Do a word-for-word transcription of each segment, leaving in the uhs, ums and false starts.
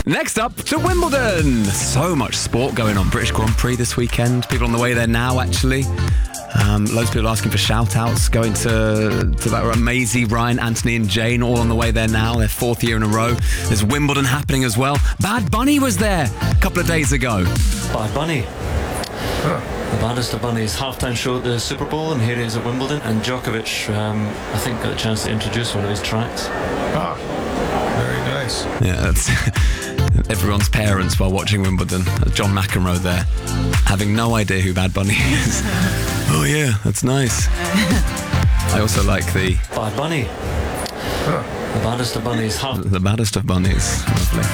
Next up, to Wimbledon. So much sport going on. British Grand Prix this weekend. People on the way there now, actually. Um, loads of people asking for shout-outs, going to, to that Maisie, Ryan, Anthony and Jane, all on the way there now. Their fourth year in a row. There's Wimbledon happening as well. Bad Bunny was there a couple of days ago. Bad Bunny. Huh. The baddest of bunnies. Halftime show at the Super Bowl, and here he is at Wimbledon. And Djokovic, um, I think, got a chance to introduce one of his tracks. Ah, very nice. Yeah, that's everyone's parents while watching Wimbledon. John McEnroe there, having no idea who Bad Bunny is. Oh yeah, that's nice. I also like the Bad Bunny. Huh. The baddest of bunnies. Half- the baddest of bunnies. Lovely.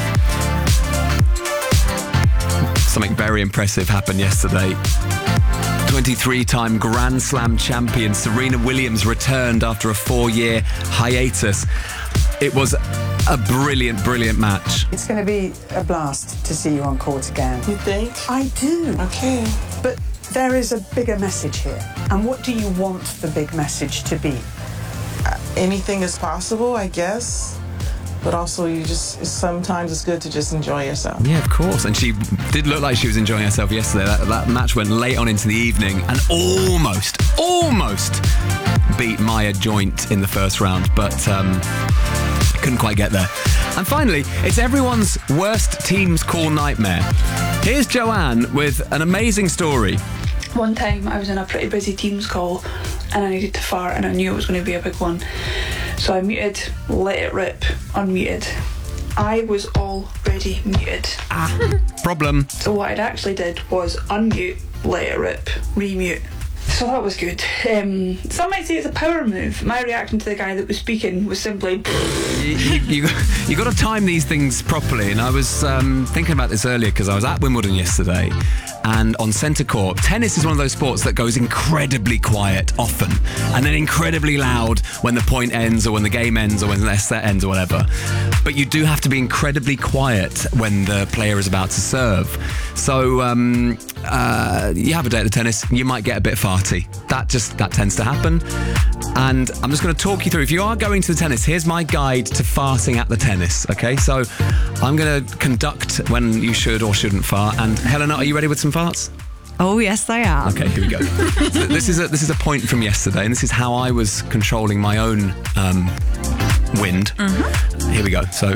Something very impressive happened yesterday. twenty-three-time Grand Slam champion Serena Williams returned after a four-year hiatus. It was a brilliant, brilliant match. It's going to be a blast to see you on court again. You think? I do. Okay. But there is a bigger message here. And what do you want the big message to be? Uh, anything is possible, I guess. But also, you just sometimes it's good to just enjoy yourself. Yeah, of course. And she did look like she was enjoying herself yesterday. That, that match went late on into the evening and almost, almost beat Maya Joint in the first round, but um, couldn't quite get there. And finally, it's everyone's worst Teams call nightmare. Here's Joanne with an amazing story. One time I was in a pretty busy Teams call and I needed to fart and I knew it was going to be a big one. So I muted, let it rip, unmuted. I was already muted. Ah, problem. So what I'd actually did was unmute, let it rip, remute. So that was good. Um, some might say it's a power move. My reaction to the guy that was speaking was simply... you, you, you, you got to time these things properly. And I was um, thinking about this earlier because I was at Wimbledon yesterday. And on centre court, tennis is one of those sports that goes incredibly quiet often and then incredibly loud when the point ends or when the game ends or when the set ends or whatever. But you do have to be incredibly quiet when the player is about to serve. So um, uh, you have a day at the tennis, you might get a bit farty. That just, that tends to happen. And I'm just going to talk you through, if you are going to the tennis, here's my guide to farting at the tennis, okay? So I'm going to conduct when you should or shouldn't fart. And Helena, are you ready with some farts? Oh, yes, I am. Okay, here we go. So this is a, this is a point from yesterday, and this is how I was controlling my own um, wind. Mm-hmm. Here we go. So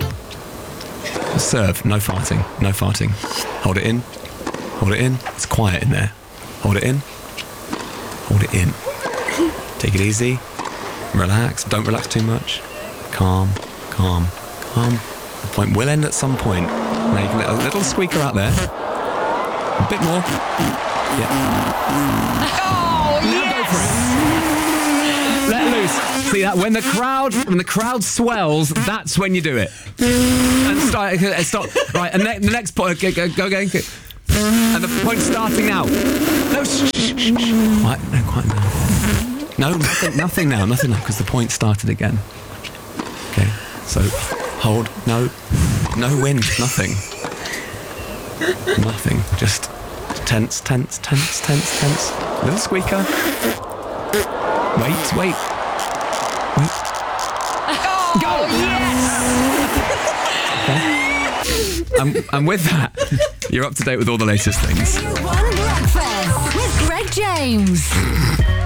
serve, no farting, no farting. Hold it in, hold it in. It's quiet in there. Hold it in, hold it in. Take it easy, relax, don't relax too much. Calm, calm, calm. The point will end at some point. Now you can let a little squeaker out there. A bit more. Yeah. Oh, now yes! Go for it. Let loose. See that? When the crowd when the crowd swells, that's when you do it. And start, stop. Right, and ne- the next point, go, go, go, go. And the point's starting now. No, shh, shh, shh. Quiet, no, quiet now. No, nothing, nothing now, nothing now, because the point started again. Okay, so hold, no, no wind, nothing. Nothing, just tense, tense, tense, tense, tense. Little squeaker. Wait, wait, wait. Oh, Go! Yes! Okay. And, and with that, you're up to date with all the latest things. One Breakfast with Greg James.